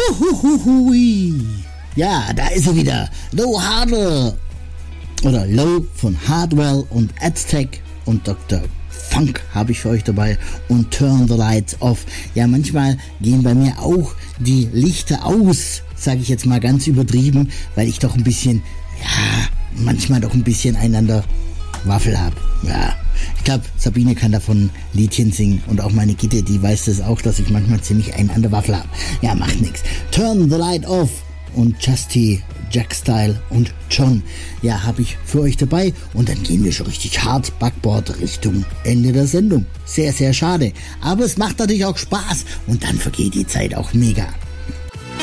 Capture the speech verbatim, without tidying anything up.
Huhuhui. Ja, da ist er wieder. Low Hardwell. Oder Low von Hardwell und Aztec und Doktor Funk habe ich für euch dabei und Turn the Lights Off. Ja, manchmal gehen bei mir auch die Lichter aus, sage ich jetzt mal ganz übertrieben, weil ich doch ein bisschen, ja, manchmal doch ein bisschen einander Waffel habe. Ja, ich glaube, Sabine kann davon Liedchen singen und auch meine Gitte, die weiß das auch, dass ich manchmal ziemlich einen an der Waffel habe. Ja, macht nichts. Turn the Light Off und Justy, Jack Style und John, ja, habe ich für euch dabei und dann gehen wir schon richtig hart Backboard Richtung Ende der Sendung. Sehr, sehr schade, aber es macht natürlich auch Spaß und dann vergeht die Zeit auch mega.